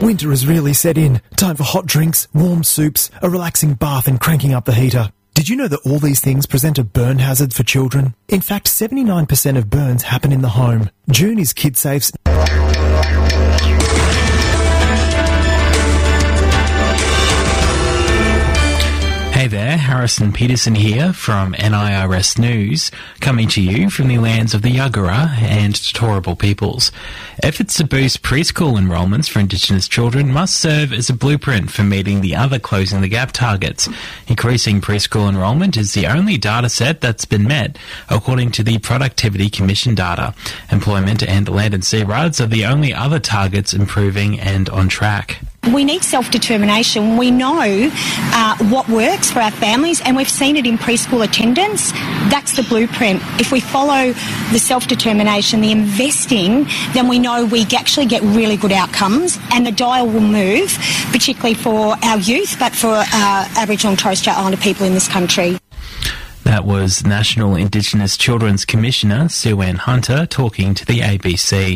Winter has really set in. Time for hot drinks, warm soups, a relaxing bath and cranking up the heater. Did you know that all these things present a burn hazard for children? In fact, 79% of burns happen in the home. June is KidSafe's... Hey there, Harrison Peterson here from NIRS News, coming to you from the lands of the Yagara and Turrbal peoples. Efforts to boost preschool enrolments for Indigenous children must serve as a blueprint for meeting the other Closing the Gap targets. Increasing preschool enrolment is the only data set that's been met, according to the Productivity Commission data. Employment and land and sea RUDs are the only other targets improving and on track. We need self-determination. We know what works for our families, and we've seen it in preschool attendance. That's the blueprint. If we follow the self-determination, the investing, then we know we actually get really good outcomes, and the dial will move, particularly for our youth, but for Aboriginal and Torres Strait Islander people in this country. That was National Indigenous Children's Commissioner Sue Ann Hunter talking to the ABC.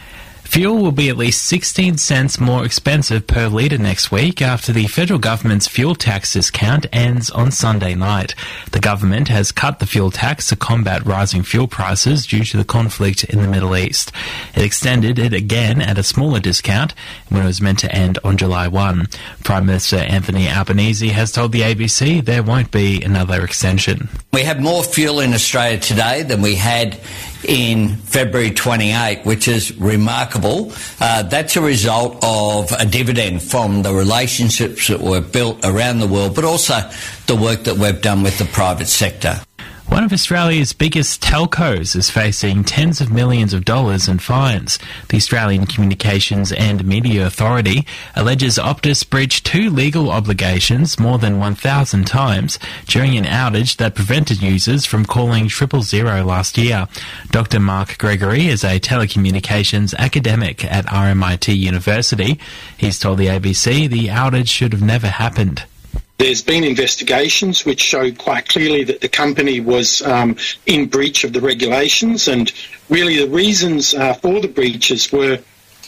Fuel will be at least 16 cents more expensive per litre next week after the federal government's fuel tax discount ends on Sunday night. The government has cut the fuel tax to combat rising fuel prices due to the conflict in the Middle East. It extended it again at a smaller discount when it was meant to end on July 1. Prime Minister Anthony Albanese has told the ABC there won't be another extension. We have more fuel in Australia today than we had in February 28, which is remarkable. That's a result of a dividend from the relationships that were built around the world, but also the work that we've done with the private sector. One of Australia's biggest telcos is facing tens of millions of dollars in fines. The Australian Communications and Media Authority alleges Optus breached two legal obligations more than 1,000 times during an outage that prevented users from calling 000 last year. Dr. Mark Gregory is a telecommunications academic at RMIT University. He's told the ABC the outage should have never happened. There's been investigations which show quite clearly that the company was in breach of the regulations, and really the reasons for the breaches were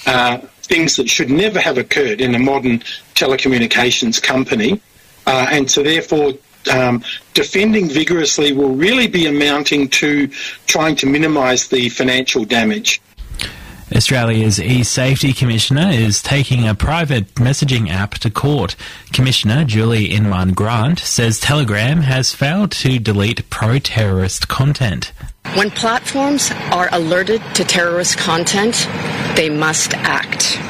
things that should never have occurred in a modern telecommunications company. And so therefore defending vigorously will really be amounting to trying to minimise the financial damage. Australia's e-Safety Commissioner is taking a private messaging app to court. Commissioner Julie Inman-Grant says Telegram has failed to delete pro-terrorist content. When platforms are alerted to terrorist content, they must act.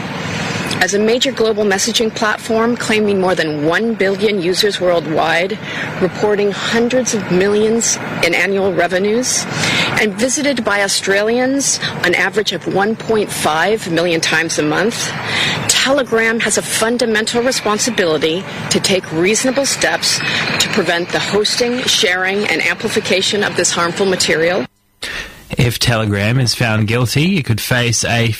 As a major global messaging platform claiming more than 1 billion users worldwide, reporting hundreds of millions in annual revenues, and visited by Australians an average of 1.5 million times a month, Telegram has a fundamental responsibility to take reasonable steps to prevent the hosting, sharing, and amplification of this harmful material. If Telegram is found guilty, it could face a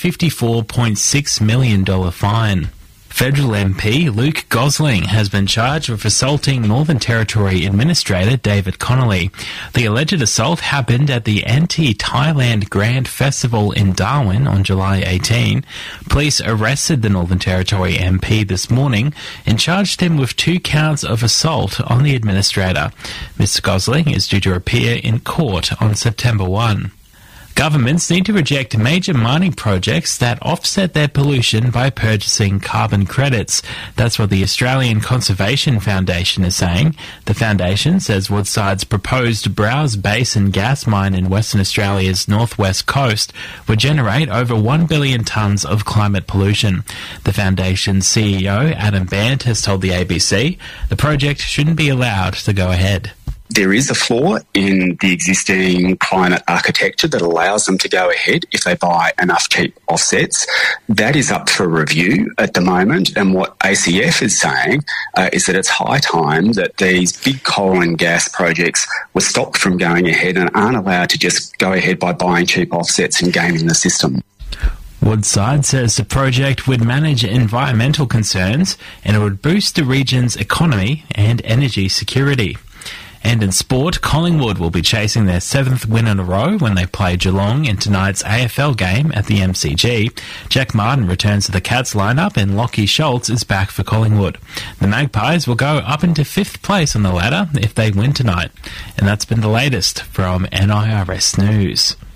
$54.6 million fine. Federal MP Luke Gosling has been charged with assaulting Northern Territory Administrator David Connolly. The alleged assault happened at the Anti-Thailand Grand Festival in Darwin on July 18. Police arrested the Northern Territory MP this morning and charged him with 2 counts of assault on the administrator. Mr. Gosling is due to appear in court on September 1. Governments need to reject major mining projects that offset their pollution by purchasing carbon credits. That's what the Australian Conservation Foundation is saying. The foundation says Woodside's proposed Browse Basin gas mine in Western Australia's northwest coast would generate over 1 billion tonnes of climate pollution. The foundation's CEO, Adam Band, has told the ABC the project shouldn't be allowed to go ahead. There is a flaw in the existing climate architecture that allows them to go ahead if they buy enough cheap offsets. That is up for review at the moment, and what ACF is saying is that it's high time that these big coal and gas projects were stopped from going ahead and aren't allowed to just go ahead by buying cheap offsets and gaming the system. Woodside says the project would manage environmental concerns and it would boost the region's economy and energy security. And in sport, Collingwood will be chasing their 7th win in a row when they play Geelong in tonight's AFL game at the MCG. Jack Martin returns to the Cats lineup and Lachie Schultz is back for Collingwood. The Magpies will go up into 5th place on the ladder if they win tonight. And that's been the latest from NIRS News.